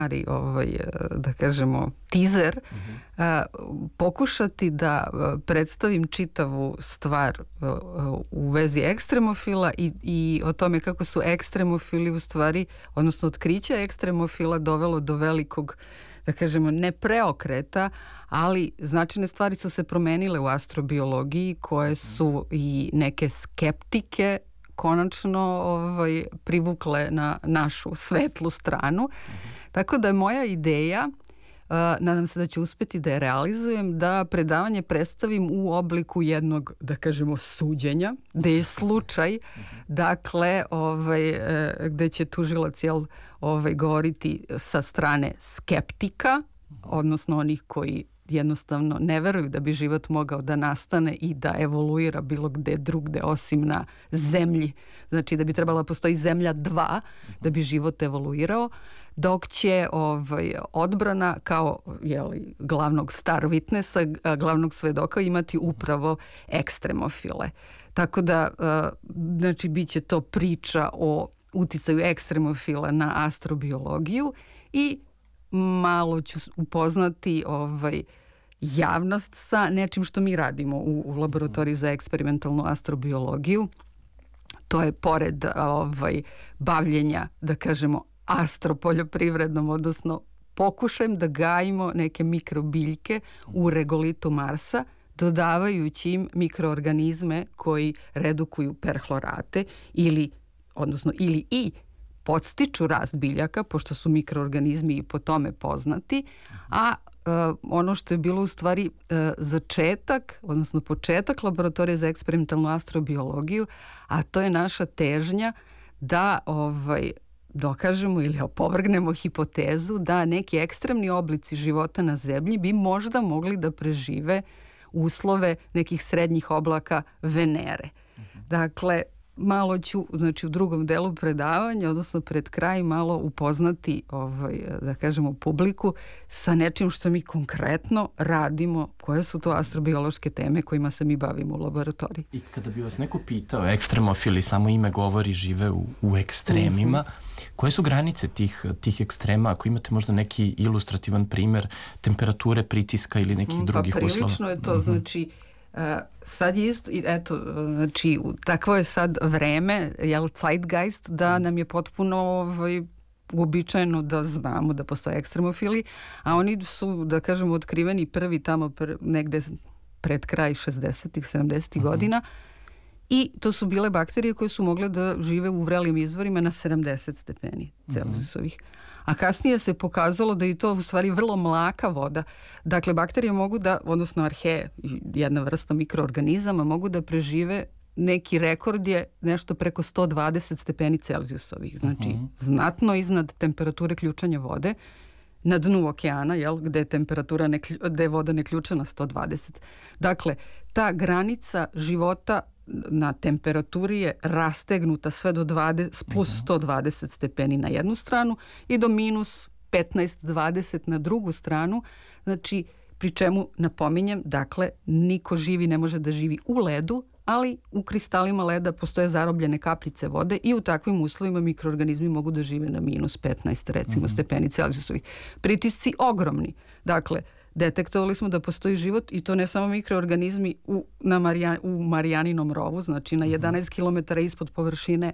da kažemo, teaser, pokušati da predstavim čitavu stvar u vezi ekstremofila i o tome kako su ekstremofili u stvari, odnosno otkriće ekstremofila dovelo do velikog, da kažemo, ne preokreta, ali značajne stvari su se promenile u astrobiologiji koje su i neke skeptike konačno privukle na našu svetlu stranu. Tako da je moja ideja, nadam se da ću uspeti da je realizujem, da predavanje predstavim u obliku jednog, da kažemo, suđenja, gde je slučaj, dakle, gde će tužilac govoriti sa strane skeptika, odnosno onih koji jednostavno ne veruju da bi život mogao da nastane i da evoluira bilo gde drugde osim na zemlji. Znači da bi trebala postoji zemlja 2 da bi život evoluirao, dok će odbrana kao glavnog star witnessa, glavnog svedoka imati upravo ekstremofile. Tako da, znači, bit će to priča o uticaju ekstremofila na astrobiologiju i malo ću upoznati javnost sa nečim što mi radimo u laboratoriji za eksperimentalnu astrobiologiju. To je pored bavljenja, da kažemo, astropoljoprivrednom, odnosno pokušajem da gajimo neke mikrobiljke u regolitu Marsa, dodavajući im mikroorganizme koji redukuju perhlorate ili i podstiču rast biljaka, pošto su mikroorganizmi i po tome poznati, a ono što je bilo u stvari začetak, odnosno početak laboratorije za eksperimentalnu astrobiologiju, a to je naša težnja da dokažemo ili opovrgnemo hipotezu da neki ekstremni oblici života na Zemlji bi možda mogli da prežive uslove nekih srednjih oblaka Venere. Dakle, malo ću, znači u drugom delu predavanja, odnosno pred kraj, malo upoznati, da kažemo, publiku sa nečim što mi konkretno radimo, koje su to astrobiološke teme kojima se mi bavimo u laboratoriji. I kada bi vas neko pitao, ekstremofili, samo ime govori, žive u ekstremima, koje su granice tih ekstrema, ako imate možda neki ilustrativan primer temperature, pritiska ili nekih drugih uslova? Pa prilično je to, znači, sad je isto, eto, znači, takvo je sad vreme, zeitgeist, da nam je potpuno uobičajeno da znamo da postoje ekstremofili, a oni su, da kažemo, otkriveni prvi tamo negde pred kraj 60-ih, 70-ih godina, i to su bile bakterije koje su mogle da žive u vrelim izvorima na 70 stepeni Celzijusovih. A kasnije se pokazalo da je to u stvari vrlo mlaka voda. Dakle, bakterije mogu da, odnosno arheje, jedna vrsta mikroorganizama, mogu da prežive, neki rekord je nešto preko 120 stepeni Celzijusovih. Znači, znatno iznad temperature ključanja vode na dnu okeana, gde je voda neključana 120. Dakle, ta granica života na temperaturi je rastegnuta sve do plus 120 stepeni na jednu stranu i do minus 15-20 na drugu stranu. Znači, pri čemu napominjem, dakle, niko živi ne može da živi u ledu, ali u kristalima leda postoje zarobljene kapljice vode i u takvim uslovima mikroorganizmi mogu da žive na minus 15, recimo, stepeni Celzijusovih. Pritisci ogromni. Dakle, detektovali smo da postoji život i to ne samo mikroorganizmi u Marijaninom rovu, znači na 11 km ispod površine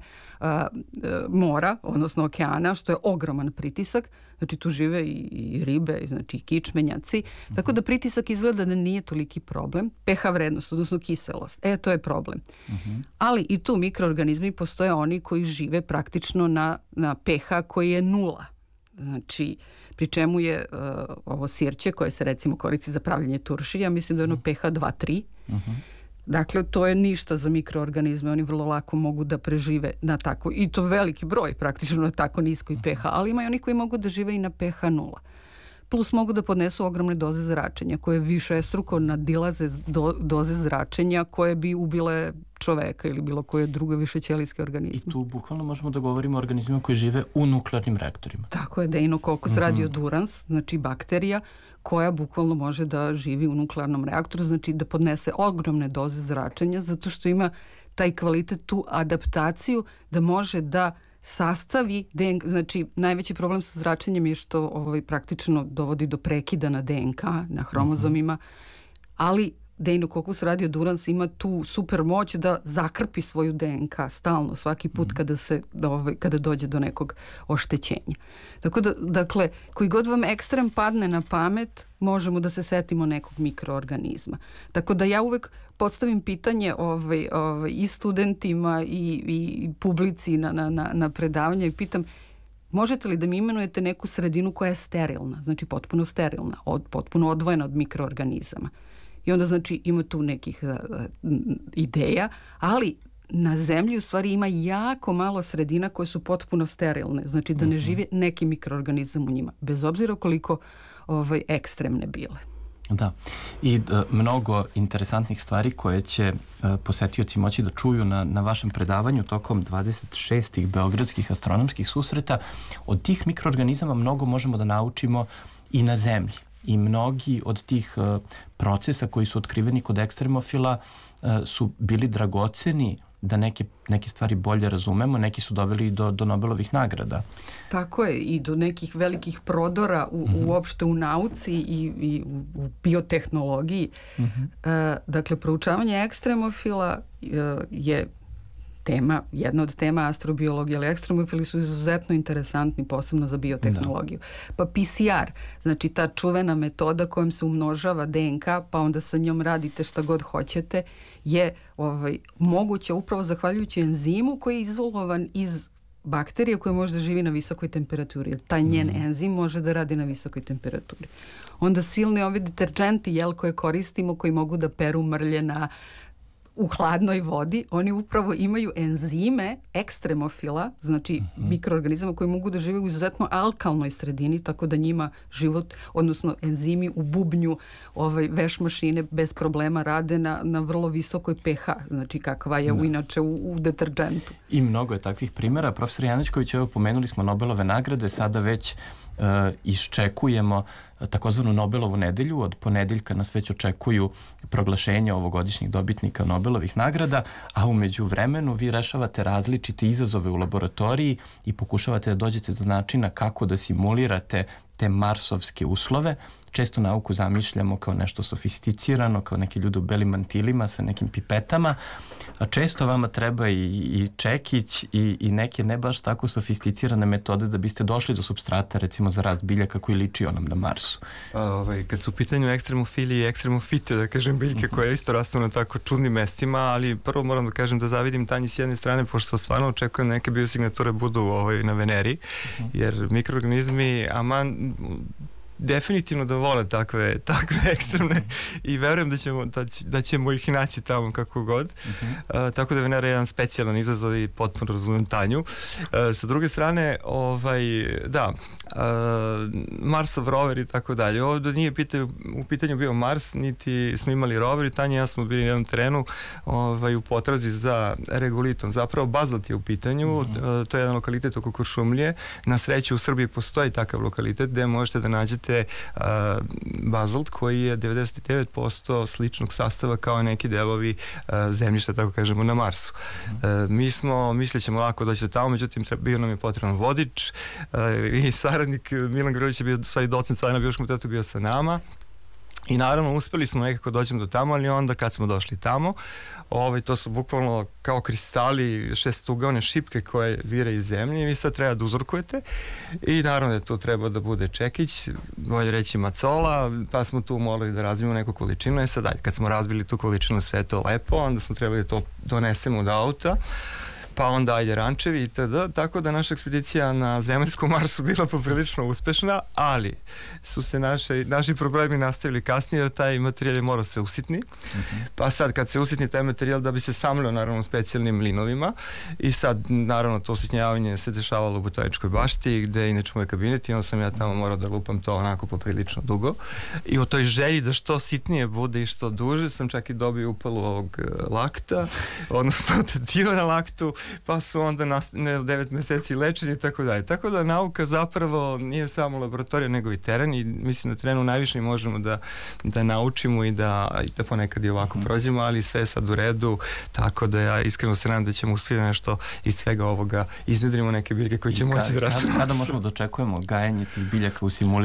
mora, odnosno okeana, što je ogroman pritisak. Znači tu žive i ribe, znači i kičmenjaci. Tako da pritisak izgleda da nije toliki problem. pH vrednost, odnosno kiselost. To je problem. Ali i tu mikroorganizmi postoje oni koji žive praktično na pH koji je 0. Znači, pri čemu je ovo sirće koje se recimo koristi za pravljenje turšija, mislim da je ono pH 2-3. Dakle, to je ništa za mikroorganizme, oni vrlo lako mogu da prežive na tako, i to veliki broj praktično na tako niskoj pH, ali ima i oni koji mogu da žive i na pH 0. Plus mogu da podnesu ogromne doze zračenja koje višestruko nadilaze doze zračenja koje bi ubile čoveka ili bilo koje druge višećelijske organizme. I tu bukvalno možemo da govorimo o organizmima koji žive u nuklearnim reaktorima. Tako je, Deinococcus radiodurans, znači bakterija koja bukvalno može da živi u nuklearnom reaktoru, znači da podnese ogromne doze zračenja zato što ima taj kvalitet, tu adaptaciju da može da sastavi DNK, znači najveći problem sa zračenjem je što praktično dovodi do prekida na DNK, na hromozomima, ali Deinococcus radiodurans ima tu super moć da zakrpi svoju DNK stalno, svaki put kada dođe do nekog oštećenja. Tako da, dakle, koji god vam ekstrem padne na pamet, možemo da se setimo nekog mikroorganizma. Tako da ja uvek postavim pitanje i studentima i publici na predavanja i pitam, možete li da mi imenujete neku sredinu koja je sterilna, znači potpuno sterilna, potpuno odvojena od mikroorganizama. I onda znači ima tu nekih ideja, ali na zemlji u stvari ima jako malo sredina koje su potpuno sterilne, znači da ne živi neki mikroorganizam u njima, bez obzira koliko ekstremne bile. Da, i mnogo interesantnih stvari koje će posetioci moći da čuju na vašem predavanju tokom 26. Beogradskih astronomskih susreta. Od tih mikroorganizama mnogo možemo da naučimo i na zemlji. I mnogi od tih procesa koji su otkriveni kod ekstremofila su bili dragoceni da neke stvari bolje razumemo, neki su doveli do Nobelovih nagrada. Tako je, i do nekih velikih prodora uopšte u nauci i u biotehnologiji. Dakle, proučavanje ekstremofila je jedna od tema astrobiologije, ali ekstremofili su izuzetno interesantni, posebno za biotehnologiju. Pa PCR, znači ta čuvena metoda kojom se umnožava DNK, pa onda sa njom radite šta god hoćete, je moguće upravo zahvaljujući enzimu koji je izolovan iz bakterije koja može da živi na visokoj temperaturi. Taj njen enzim može da radi na visokoj temperaturi. Onda silni ovi deterđenti koje koristimo, koji mogu da peru mrlje u hladnoj vodi, oni upravo imaju enzime ekstremofila, znači mikroorganizama koji mogu da žive u izuzetno alkalnoj sredini, tako da njima život, odnosno enzimi u bubnju veš mašine bez problema rade na vrlo visokoj pH, znači kakva je inače u deterđentu. I mnogo je takvih primjera. Profesor Janačković, evo pomenuli smo Nobelove nagrade, sada već iščekujemo takozvanu Nobelovu nedelju. Od ponedeljka nas već očekuju proglašenja ovogodišnjih dobitnika Nobelovih nagrada, a umeđu vremenu vi rešavate različite izazove u laboratoriji i pokušavate da dođete do načina kako da simulirate te marsovske uslove. Često nauku zamišljamo kao nešto sofisticirano, kao neki ljudi u belim mantilima sa nekim pipetama, a često vama treba i čekić i neke ne baš tako sofisticirane metode da biste došli do supstrata, recimo za rast biljaka koji liči onom na Marsu. Kad su u pitanju ekstremofili i ekstremofite, da kažem, biljke koje isto rastu na tako čudnim mestima, ali prvo moram da kažem da zavidim Tanji s jedne strane, pošto stvarno očekujem neke biosignature budu na Veneri, jer mikroorganizmi, definitivno da vole takve ekstremne i verujem da ćemo ih naći tamo kako god. Tako da Venera je jedan specijalan izazov i potpuno razumem Tanju. Sa druge strane, Marsov rover i tako dalje. Ovdje nije u pitanju bio Mars, niti smo imali rover i Tanja i ja smo bili na jednom terenu u potrazi za regolitom. Zapravo Bazalt je u pitanju, to je jedan lokalitet oko Kuršumlije. Na sreću u Srbiji postoji takav lokalitet gde možete da nađete bazalt koji je 99% sličnog sastava kao neki delovi zemljišta, tako kažemo, na Marsu. Mislit ćemo lako doći do tamo, međutim bio nam je potreban vodič i saradnik Milan Grlić je bio stvari docent sada na biološkom fakultetu, bio sa nama. I naravno uspeli smo nekako dođemo do tamo, ali onda kad smo došli tamo, to su bukvalno kao kristali, šestugaone šipke koje vire iz zemlje i vi sad treba da uzorkujete i naravno da to treba da bude čekić, bolje reći macola, pa smo tu morali da razbijemo neku količinu i sad kad smo razbili tu količinu sve to lepo, onda smo trebali da to donesemo od auta, pa onda ajde rančevi itd. Tako da naša ekspedicija na zemaljskom Marsu bila poprilično uspešna, ali su se naši problemi nastavili kasnije jer taj materijal je morao se usitni. Pa sad kad se usitni taj materijal da bi se samljao naravno specijalnim linovima i sad naravno to usitnjavanje se dešavalo u botaničkoj bašti gde je inače moj kabinet i onda sam ja tamo morao da lupam to onako poprilično dugo i u toj želji da što sitnije bude i što duže sam čak i dobio upalu ovog lakta, odnosno tetiva na laktu pa su onda 9 meseci lečenje i tako dalje. Tako da nauka zapravo nije samo laboratorija nego i teren i mislim da terenu najviše možemo da naučimo i da ponekad i ovako prođemo, ali sve je sad u redu, tako da ja iskreno se nadam da ćemo uspjeti nešto iz svega ovoga iznedrimo neke biljke koje će moći da rastu. Kada možemo da očekujemo gajanje tih biljaka u simuliranju